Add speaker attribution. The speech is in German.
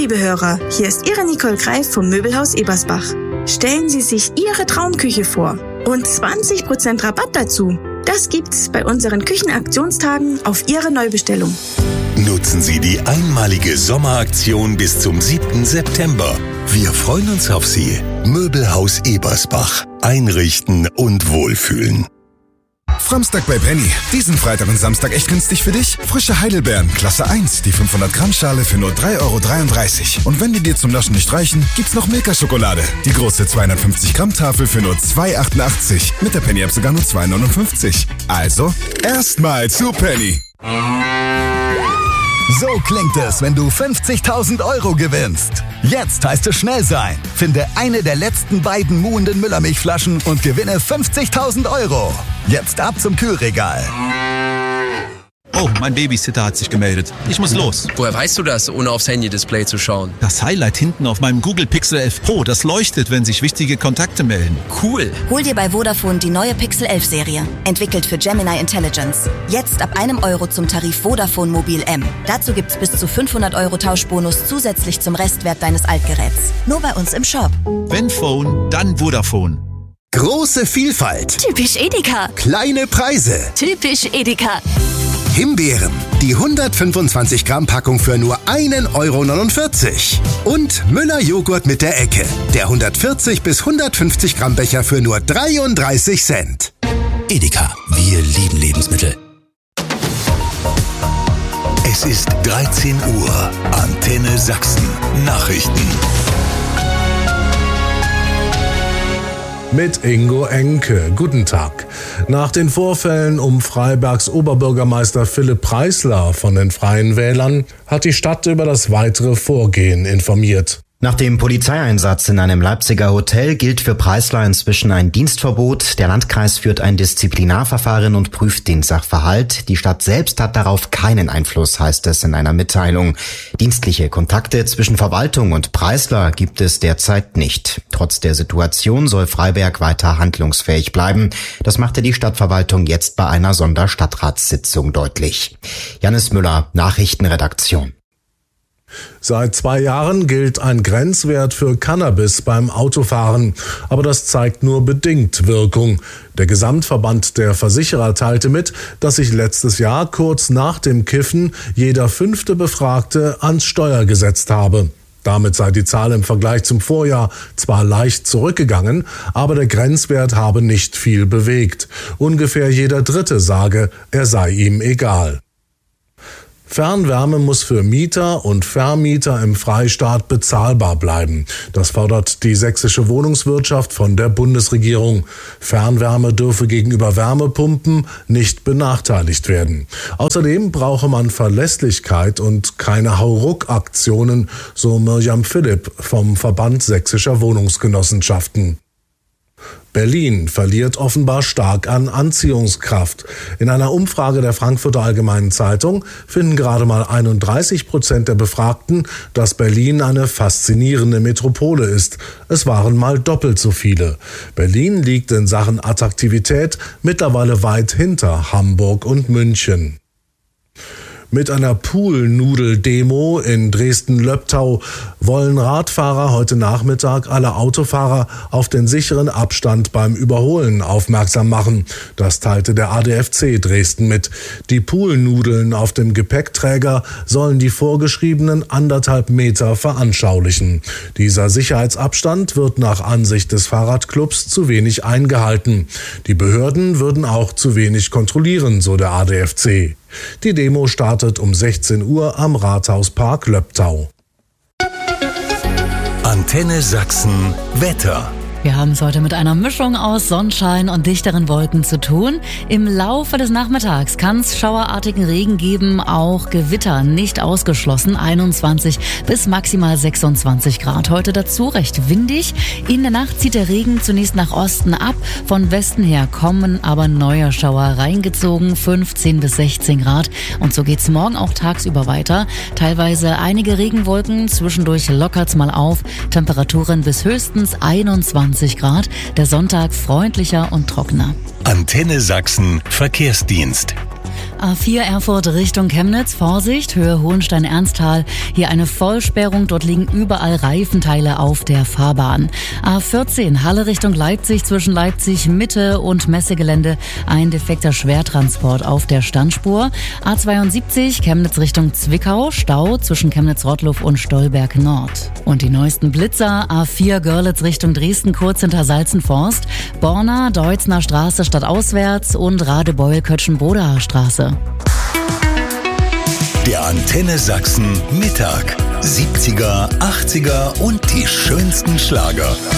Speaker 1: liebe Hörer, hier ist Ihre Nicole Greif vom Möbelhaus Ebersbach. Stellen Sie sich Ihre Traumküche vor und 20% Rabatt dazu. Das gibt's bei unseren Küchenaktionstagen auf Ihre Neubestellung.
Speaker 2: Nutzen Sie die einmalige Sommeraktion bis zum 7. September. Wir freuen uns auf Sie. Möbelhaus Ebersbach. Einrichten und wohlfühlen.
Speaker 3: Fromstag bei Penny. Diesen Freitag und Samstag echt günstig für dich? Frische Heidelbeeren, Klasse 1, die 500 Gramm Schale für nur 3,33 €. Und wenn die dir zum Naschen nicht reichen, gibt's noch Milka-Schokolade. Die große 250 Gramm Tafel für nur 2,88 €. Mit der Penny-App sogar nur 2,59 €. Also, erstmal zu Penny.
Speaker 4: So klingt es, wenn du 50.000 € gewinnst. Jetzt heißt es schnell sein. Finde eine der letzten beiden muhenden Müllermilchflaschen und gewinne 50.000 €. Jetzt ab zum Kühlregal.
Speaker 5: Oh, mein Babysitter hat sich gemeldet. Ich muss los.
Speaker 6: Woher weißt du das, ohne aufs Handy-Display zu schauen?
Speaker 5: Das Highlight hinten auf meinem Google Pixel 11 Pro, das leuchtet, wenn sich wichtige Kontakte melden.
Speaker 6: Cool.
Speaker 7: Hol dir bei Vodafone die neue Pixel 11 Serie. Entwickelt für Gemini Intelligence. Jetzt ab €1 zum Tarif Vodafone Mobil M. Dazu gibt's bis zu 500 € Tauschbonus zusätzlich zum Restwert deines Altgeräts. Nur bei uns im Shop.
Speaker 5: Wenn Phone, dann Vodafone.
Speaker 2: Große Vielfalt.
Speaker 8: Typisch Edeka.
Speaker 2: Kleine Preise.
Speaker 8: Typisch Edeka.
Speaker 2: Himbeeren. Die 125 Gramm Packung für nur 1,49 €. Und Müller-Joghurt mit der Ecke. Der 140 bis 150 Gramm Becher für nur 33 Cent.
Speaker 9: Edeka. Wir lieben Lebensmittel.
Speaker 2: Es ist 13 Uhr. Antenne Sachsen. Nachrichten.
Speaker 10: Mit Ingo Enke. Guten Tag. Nach den Vorfällen um Freibergs Oberbürgermeister Philipp Preisler von den Freien Wählern hat die Stadt über das weitere Vorgehen informiert.
Speaker 11: Nach dem Polizeieinsatz in einem Leipziger Hotel gilt für Preisler inzwischen ein Dienstverbot. Der Landkreis führt ein Disziplinarverfahren und prüft den Sachverhalt. Die Stadt selbst hat darauf keinen Einfluss, heißt es in einer Mitteilung. Dienstliche Kontakte zwischen Verwaltung und Preisler gibt es derzeit nicht. Trotz der Situation soll Freiberg weiter handlungsfähig bleiben. Das machte die Stadtverwaltung jetzt bei einer Sonderstadtratssitzung deutlich. Janis Müller, Nachrichtenredaktion.
Speaker 10: Seit 2 Jahren gilt ein Grenzwert für Cannabis beim Autofahren, aber das zeigt nur bedingt Wirkung. Der Gesamtverband der Versicherer teilte mit, dass sich letztes Jahr kurz nach dem Kiffen jeder 5. Befragte ans Steuer gesetzt habe. Damit sei die Zahl im Vergleich zum Vorjahr zwar leicht zurückgegangen, aber der Grenzwert habe nicht viel bewegt. Ungefähr jeder Dritte sage, er sei ihm egal. Fernwärme muss für Mieter und Vermieter im Freistaat bezahlbar bleiben. Das fordert die sächsische Wohnungswirtschaft von der Bundesregierung. Fernwärme dürfe gegenüber Wärmepumpen nicht benachteiligt werden. Außerdem brauche man Verlässlichkeit und keine Hauruck-Aktionen, so Mirjam Philipp vom Verband sächsischer Wohnungsgenossenschaften. Berlin verliert offenbar stark an Anziehungskraft. In einer Umfrage der Frankfurter Allgemeinen Zeitung finden gerade mal 31% der Befragten, dass Berlin eine faszinierende Metropole ist. Es waren mal doppelt so viele. Berlin liegt in Sachen Attraktivität mittlerweile weit hinter Hamburg und München. Mit einer Poolnudel-Demo in Dresden-Löbtau wollen Radfahrer heute Nachmittag alle Autofahrer auf den sicheren Abstand beim Überholen aufmerksam machen. Das teilte der ADFC Dresden mit. Die Poolnudeln auf dem Gepäckträger sollen die vorgeschriebenen 1,5 Meter veranschaulichen. Dieser Sicherheitsabstand wird nach Ansicht des Fahrradclubs zu wenig eingehalten. Die Behörden würden auch zu wenig kontrollieren, so der ADFC. Die Demo startet um 16 Uhr am Rathauspark Löbtau.
Speaker 2: Antenne Sachsen Wetter.
Speaker 12: Wir haben es heute mit einer Mischung aus Sonnenschein und dichteren Wolken zu tun. Im Laufe des Nachmittags kann es schauerartigen Regen geben, auch Gewitter nicht ausgeschlossen. 21 bis maximal 26 Grad. Heute dazu recht windig. In der Nacht zieht der Regen zunächst nach Osten ab. Von Westen her kommen aber neue Schauer reingezogen. 15 bis 16 Grad. Und so geht's morgen auch tagsüber weiter. Teilweise einige Regenwolken, zwischendurch lockert's mal auf. Temperaturen bis höchstens 21 Grad. Der Sonntag freundlicher und trockener.
Speaker 2: Antenne Sachsen Verkehrsdienst.
Speaker 12: A4 Erfurt Richtung Chemnitz, Vorsicht, Höhe Hohenstein-Ernsthal. Hier eine Vollsperrung, dort liegen überall Reifenteile auf der Fahrbahn. A14 Halle Richtung Leipzig, zwischen Leipzig Mitte und Messegelände ein defekter Schwertransport auf der Standspur. A72 Chemnitz Richtung Zwickau, Stau zwischen Chemnitz-Rottluff und Stolberg Nord. Und die neuesten Blitzer, A4 Görlitz Richtung Dresden, kurz hinter Salzenforst, Borna, Deutzner Straße stadtauswärts und Radebeul-Kötschenbrodaer Straße.
Speaker 13: Der Antenne Sachsen Mittag. 70er, 80er und die schönsten Schlager.